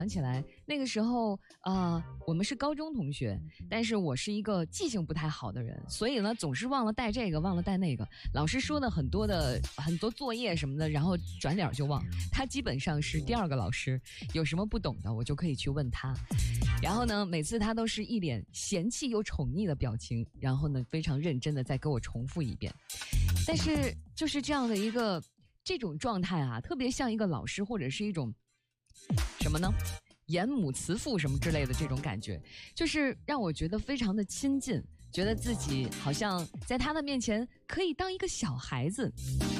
想起来那个时候我们是高中同学，但是我是一个记性不太好的人，所以呢总是忘了带这个忘了带那个，老师说的很多作业什么的，然后转脸就忘。他基本上是第二个老师，有什么不懂的我就可以去问他，然后呢每次他都是一脸嫌弃又宠溺的表情，然后呢非常认真的再给我重复一遍。但是就是这样的一个这种状态啊，特别像一个老师或者是一种什么呢？严母慈父什么之类的这种感觉，就是让我觉得非常的亲近，觉得自己好像在他的面前可以当一个小孩子。